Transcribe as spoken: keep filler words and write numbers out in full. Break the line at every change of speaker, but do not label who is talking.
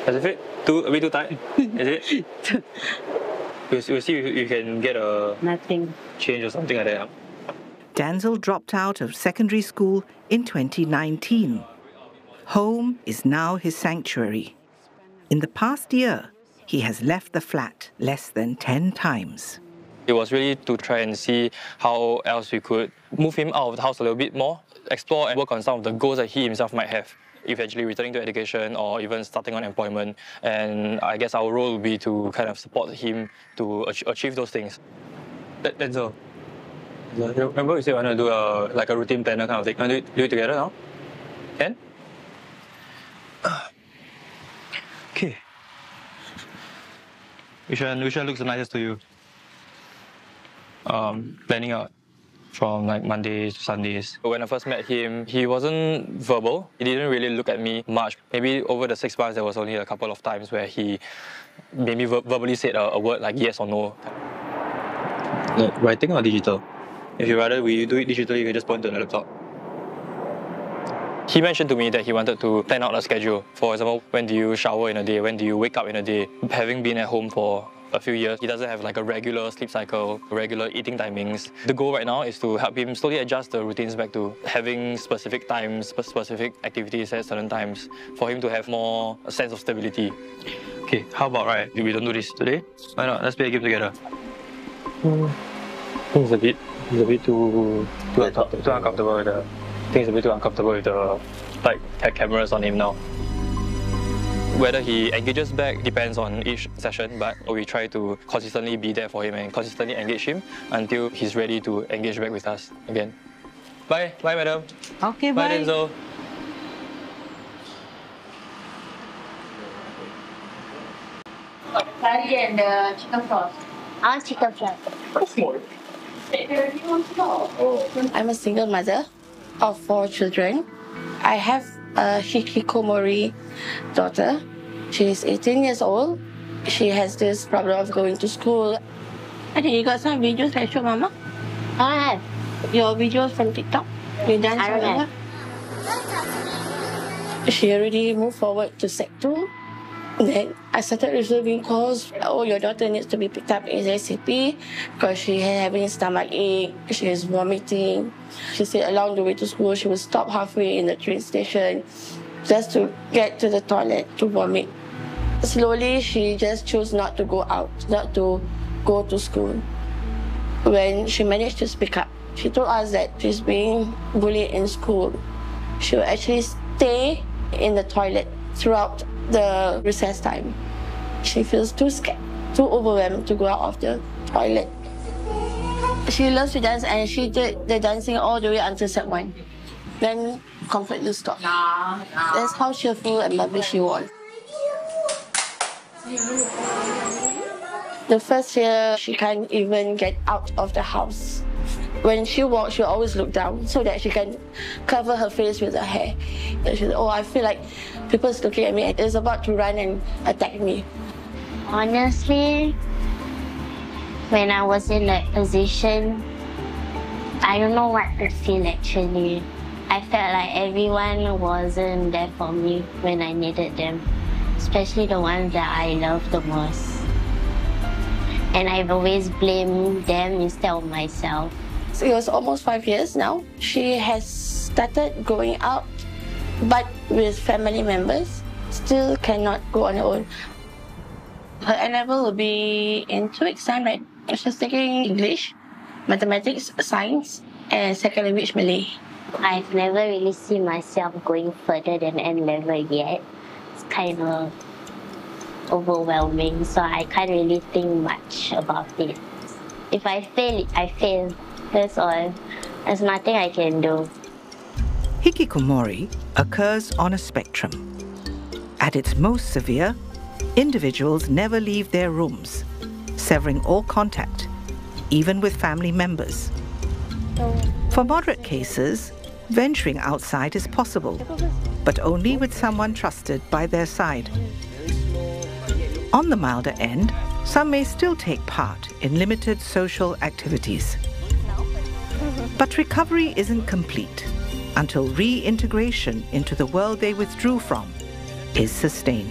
Does it fit? Too, a bit too tight? Is it? We'll, we'll see if you can get a
Nothing.
change or something like that.
Denzel dropped out of secondary school in twenty nineteen. Home is now his sanctuary. In the past year, he has left the flat less than ten times.
It was really to try and see how else we could move him out of the house a little bit more, explore and work on some of the goals that he himself might have, eventually returning to education or even starting on employment. And I guess our role will be to kind of support him to achieve those things. That, that's all. Remember you said you want to do a, like a routine planner kind of thing. Want to do it together now? Can? Okay. Which one, which one looks the nicest to you? Um, planning out from like Mondays to Sundays. When I first met him, he wasn't verbal. He didn't really look at me much. Maybe over the six months, there was only a couple of times where he maybe ver verbally said a, a word like yes or no. Like writing or digital? If you rather we do it digitally, you can just point to the laptop. He mentioned to me that he wanted to plan out a schedule. For example, when do you shower in a day? When do you wake up in a day? Having been at home for a few years, he doesn't have like a regular sleep cycle, regular eating timings. The goal right now is to help him slowly adjust the routines back to having specific times, specific activities at certain times, for him to have more a sense of stability. Okay, how about right, we don't do this today? Why not? Let's play a game together. Hmm. I think it's a bit, it's a bit too, too, uncomfortable, too uncomfortable with the, I think it's a bit too uncomfortable with the like cameras on him now. Whether he engages back depends on each session, but we try to consistently be there for him and consistently engage him until he's ready to engage back with us again. Bye. Bye, madam.
Okay,
bye.
bye.
Bye, Denzel.
Curry and the chicken sauce.
I want chicken fries.
I'm a single mother of four children. I have a hikikomori daughter. She's eighteen years old. She has this problem of going to school. I think you got some videos I show Mama?
I have.
Your videos from TikTok? You dance
I don't
have. She already moved forward to Sec two. Then I started receiving calls. Oh, your daughter needs to be picked up ASAP because she is having stomach ache. She is vomiting. She said along the way to school, she would stop halfway in the train station just to get to the toilet to vomit. Slowly, she just chose not to go out, not to go to school. When she managed to speak up, she told us that she's being bullied in school. She would actually stay in the toilet throughout the recess time. She feels too scared, too overwhelmed to go out of the toilet. She loves to dance and she did the dancing all the way until Sec one. Then completely stopped. That's how cheerful and lovely she was. The first year, she can't even get out of the house. When she walks, she'll always look down so that she can cover her face with her hair. And she said, oh, I feel like people's looking at me and is about to run and attack me.
Honestly, when I was in that position, I don't know what to feel actually. I felt like everyone wasn't there for me when I needed them, especially the ones that I love the most. And I've always blamed them instead of myself.
So it was almost five years now. She has started going out, but with family members, still cannot go on her own. Her N-level will be in two weeks' time, right? She's taking English, mathematics, science, and second language Malay.
I've never really seen myself going further than N-level yet. It's kind of overwhelming, so I can't really think much about it. If I fail, I fail. That's all. There's nothing I can do.
Hikikomori occurs on a spectrum. At its most severe, individuals never leave their rooms, severing all contact, even with family members. For moderate cases, venturing outside is possible, but only with someone trusted by their side. On the milder end, some may still take part in limited social activities. But recovery isn't complete until reintegration into the world they withdrew from is sustained.